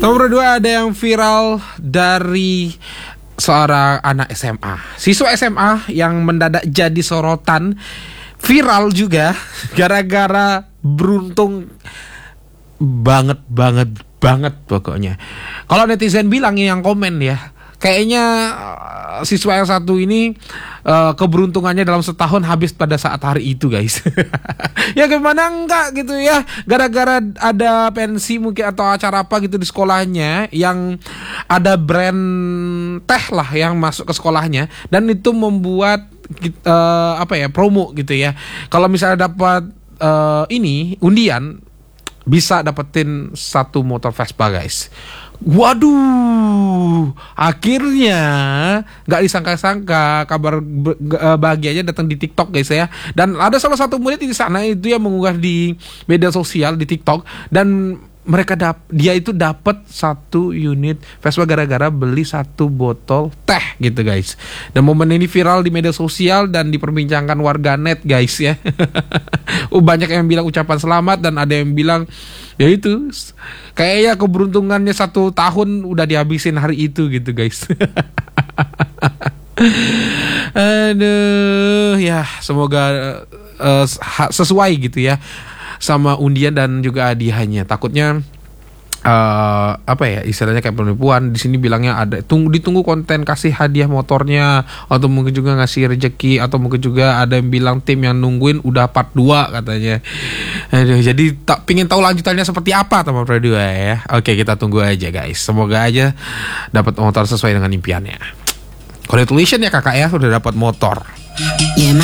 Nomor 2 ada yang viral dari seorang anak SMA. Siswa SMA yang mendadak jadi sorotan, viral juga gara-gara beruntung banget pokoknya. Kalau netizen bilang yang komen ya, kayaknya siswa yang satu ini keberuntungannya dalam setahun habis pada saat hari itu, guys. Ya gimana enggak gitu ya, gara-gara ada pensi mungkin atau acara apa gitu di sekolahnya, yang ada brand teh lah yang masuk ke sekolahnya, dan itu membuat promo gitu ya. Kalau misalnya dapat ini undian, bisa dapetin 1 motor Vespa, guys. Waduh, akhirnya nggak disangka-sangka kabar bahagianya datang di TikTok, guys ya. Dan ada salah satu murid di sana itu yang mengunggah di media sosial di TikTok, dan dia itu dapat 1 unit Vespa gara-gara beli 1 botol teh gitu, guys. Dan momen ini viral di media sosial dan diperbincangkan warganet, guys ya. Banyak yang bilang ucapan selamat, dan ada yang bilang ya itu kayaknya keberuntungannya 1 tahun udah dihabisin hari itu gitu, guys. Aduh ya, semoga sesuai gitu ya sama undian dan juga hadiahnya. Takutnya istilahnya kayak penipuan. Di sini bilangnya ada ditunggu konten kasih hadiah motornya, atau mungkin juga ngasih rezeki, atau mungkin juga ada yang bilang tim yang nungguin udah part 2 katanya. Aduh, jadi pingin tahu lanjutannya seperti apa teman radio ya. Oke, kita tunggu aja, guys. Semoga aja dapat motor sesuai dengan impiannya. Congratulations ya kakak ya, sudah dapat motor.